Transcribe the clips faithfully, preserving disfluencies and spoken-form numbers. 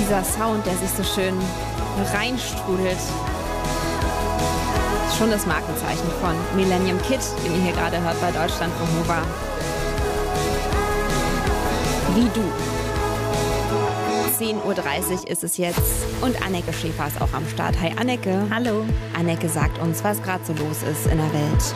Dieser Sound, der sich so schön reinstrudelt. Schon das Markenzeichen von Millennium Kid, den ihr hier gerade hört bei Deutschlandfunk Nova. Wie du. zehn Uhr dreißig ist es jetzt und Anneke Schäfer ist auch am Start. Hi Anneke. Hallo. Anneke sagt uns, was gerade so los ist in der Welt.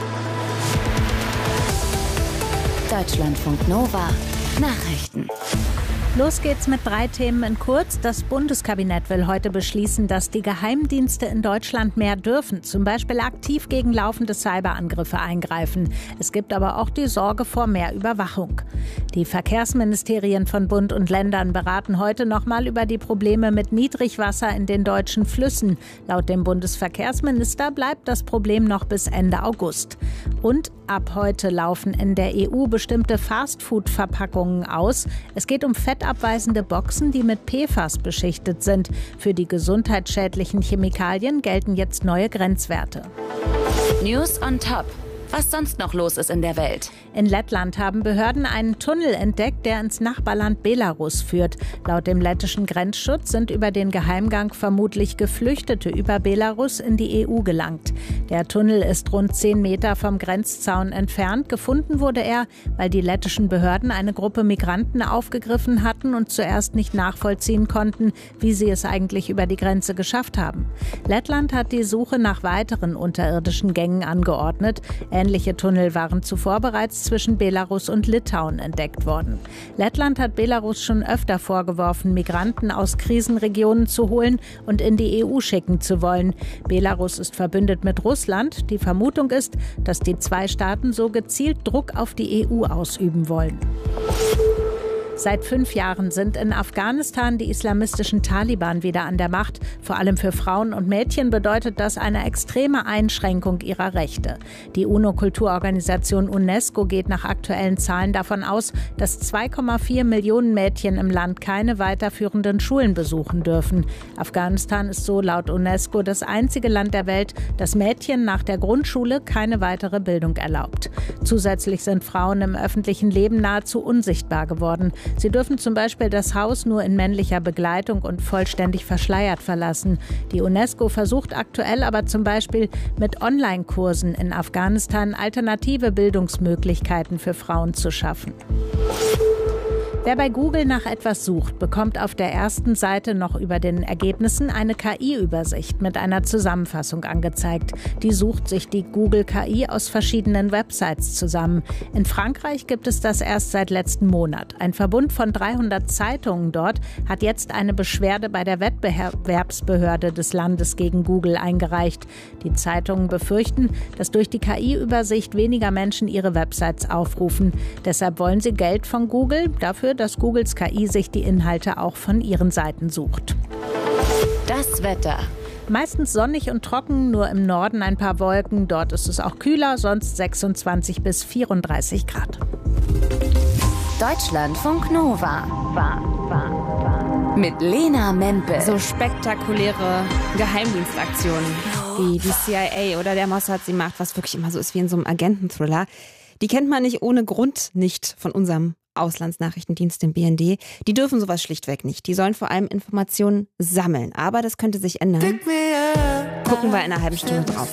Deutschlandfunk Nova Nachrichten. Los geht's mit drei Themen in kurz. Das Bundeskabinett will heute beschließen, dass die Geheimdienste in Deutschland mehr dürfen, zum Beispiel aktiv gegen laufende Cyberangriffe eingreifen. Es gibt aber auch die Sorge vor mehr Überwachung. Die Verkehrsministerien von Bund und Ländern beraten heute nochmal über die Probleme mit Niedrigwasser in den deutschen Flüssen. Laut dem Bundesverkehrsminister bleibt das Problem noch bis Ende August. Und ab heute laufen in der E U bestimmte Fastfood-Verpackungen aus. Es geht um fettabweisende Boxen, die mit P F A S beschichtet sind. Für die gesundheitsschädlichen Chemikalien gelten jetzt neue Grenzwerte. News on Top. Was sonst noch los ist in der Welt. In Lettland haben Behörden einen Tunnel entdeckt, der ins Nachbarland Belarus führt. Laut dem lettischen Grenzschutz sind über den Geheimgang vermutlich Geflüchtete über Belarus in die E U gelangt. Der Tunnel ist rund zehn Meter vom Grenzzaun entfernt. Gefunden wurde er, weil die lettischen Behörden eine Gruppe Migranten aufgegriffen hatten und zuerst nicht nachvollziehen konnten, wie sie es eigentlich über die Grenze geschafft haben. Lettland hat die Suche nach weiteren unterirdischen Gängen angeordnet. Ähnliche Tunnel waren zuvor bereits zwischen Belarus und Litauen entdeckt worden. Lettland hat Belarus schon öfter vorgeworfen, Migranten aus Krisenregionen zu holen und in die E U schicken zu wollen. Belarus ist verbündet mit Russland. Die Vermutung ist, dass die zwei Staaten so gezielt Druck auf die E U ausüben wollen. Seit fünf Jahren sind in Afghanistan die islamistischen Taliban wieder an der Macht. Vor allem für Frauen und Mädchen bedeutet das eine extreme Einschränkung ihrer Rechte. Die UNO-Kulturorganisation UNESCO geht nach aktuellen Zahlen davon aus, dass zwei Komma vier Millionen Mädchen im Land keine weiterführenden Schulen besuchen dürfen. Afghanistan ist so laut UNESCO das einzige Land der Welt, das Mädchen nach der Grundschule keine weitere Bildung erlaubt. Zusätzlich sind Frauen im öffentlichen Leben nahezu unsichtbar geworden. Sie dürfen zum Beispiel das Haus nur in männlicher Begleitung und vollständig verschleiert verlassen. Die UNESCO versucht aktuell aber zum Beispiel mit Online-Kursen in Afghanistan alternative Bildungsmöglichkeiten für Frauen zu schaffen. Wer bei Google nach etwas sucht, bekommt auf der ersten Seite noch über den Ergebnissen eine K I-Übersicht mit einer Zusammenfassung angezeigt. Die sucht sich die Google K I aus verschiedenen Websites zusammen. In Frankreich gibt es das erst seit letzten Monat. Ein Verbund von dreihundert Zeitungen dort hat jetzt eine Beschwerde bei der Wettbewerbsbehörde des Landes gegen Google eingereicht. Die Zeitungen befürchten, dass durch die K I-Übersicht weniger Menschen ihre Websites aufrufen. Deshalb wollen sie Geld von Google dafür, dass Googles K I sich die Inhalte auch von ihren Seiten sucht. Das Wetter. Meistens sonnig und trocken, nur im Norden ein paar Wolken. Dort ist es auch kühler, sonst sechsundzwanzig bis vierunddreißig Grad. Deutschlandfunk Nova. War, war, war. Mit Lena Mempel. So spektakuläre Geheimdienstaktionen, wie die C I A oder der Mossad sie macht, was wirklich immer so ist wie in so einem Agenten-Thriller. Die kennt man nicht ohne Grund nicht von unserem Auslandsnachrichtendienst, dem B N D. Die dürfen sowas schlichtweg nicht. Die sollen vor allem Informationen sammeln. Aber das könnte sich ändern. Gucken wir in einer halben Stunde drauf.